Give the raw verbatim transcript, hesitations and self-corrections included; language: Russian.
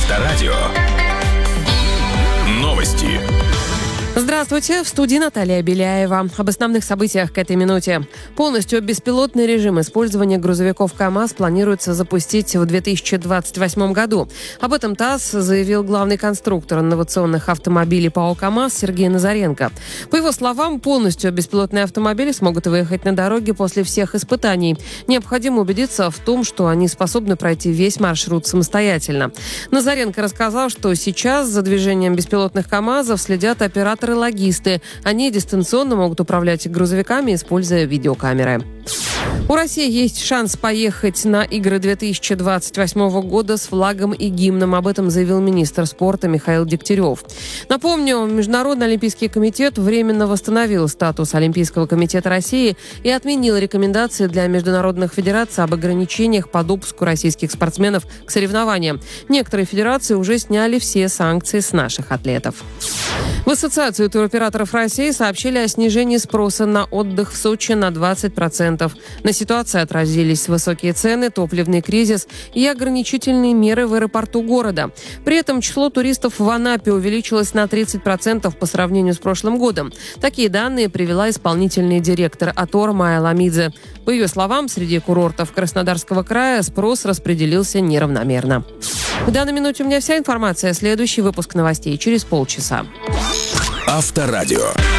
Авторадио. Новости. Здравствуйте, в студии Наталья Беляева. Об основных событиях к этой минуте. Полностью беспилотный режим использования грузовиков КАМАЗ планируется запустить в две тысячи двадцать восьмом году. Об этом ТАСС заявил главный конструктор инновационных автомобилей ПАО «КамАЗ» Сергей Назаренко. По его словам, полностью беспилотные автомобили смогут выехать на дороге после всех испытаний. Необходимо убедиться в том, что они способны пройти весь маршрут самостоятельно. Назаренко рассказал, что сейчас за движением беспилотных КАМАЗов следят операторы логисты. Они дистанционно могут управлять грузовиками, используя видеокамеры. У России есть шанс поехать на игры две тысячи двадцать восьмого года с флагом и гимном. Об этом заявил министр спорта Михаил Дегтярев. Напомню, Международный олимпийский комитет временно восстановил статус Олимпийского комитета России и отменил рекомендации для международных федераций об ограничениях по допуску российских спортсменов к соревнованиям. Некоторые федерации уже сняли все санкции с наших атлетов. В Ассоциацию туроператоров России сообщили о снижении спроса на отдых в Сочи на двадцать процентов. На ситуации отразились высокие цены, топливный кризис и ограничительные меры в аэропорту города. При этом число туристов в Анапе увеличилось на тридцать процентов по сравнению с прошлым годом. Такие данные привела исполнительный директор АТОР Майя Ламидзе. По ее словам, среди курортов Краснодарского края спрос распределился неравномерно. В данной минуте у меня вся информация. Следующий выпуск новостей через полчаса. Авторадио.